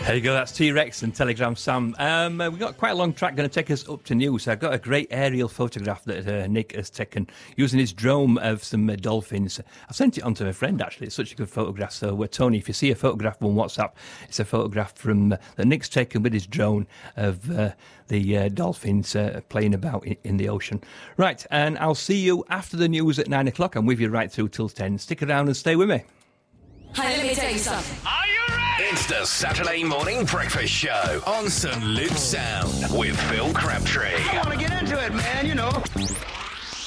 There you go, that's T-Rex and Telegram Sam. We've got quite a long track going to take us up to news. I've got a great aerial photograph that Nick has taken using his drone of some dolphins. I've sent it on to a friend, actually. It's such a good photograph. So, Tony, if you see a photograph on WhatsApp, it's a photograph from that Nick's taken with his drone of the dolphins playing about in the ocean. Right, and I'll see you after the news at 9 o'clock. I'm with you right through till 10. Stick around and stay with me. Hey, let me tell you something. Are you ready? It's the Saturday Morning Breakfast Show on St. Luke's Sound with Phil Crabtree. I want to get into it, man, you know.